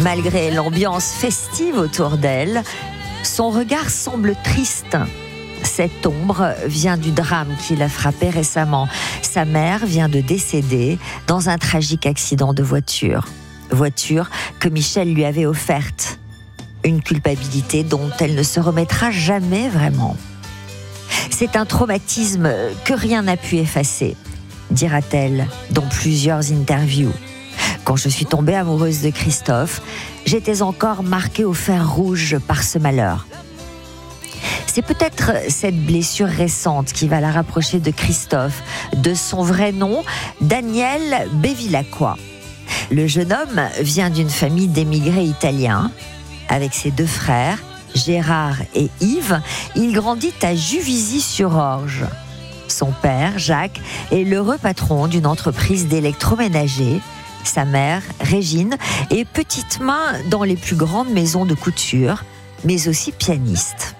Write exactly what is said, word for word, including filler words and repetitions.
Malgré l'ambiance festive autour d'elle, son regard semble triste. Cette ombre vient du drame qui l'a frappée récemment. Sa mère vient de décéder dans un tragique accident de voiture. Voiture que Michel lui avait offerte. Une culpabilité dont elle ne se remettra jamais vraiment. C'est un traumatisme que rien n'a pu effacer, dira-t-elle dans plusieurs interviews. Quand je suis tombée amoureuse de Christophe, j'étais encore marquée au fer rouge par ce malheur. C'est peut-être cette blessure récente qui va la rapprocher de Christophe, de son vrai nom, Daniel Bevilacqua. Le jeune homme vient d'une famille d'émigrés italiens. Avec ses deux frères, Gérard et Yves, il grandit à Juvisy-sur-Orge. Son père, Jacques, est l'heureux patron d'une entreprise d'électroménager. Sa mère, Régine, est petite main dans les plus grandes maisons de couture, mais aussi pianiste.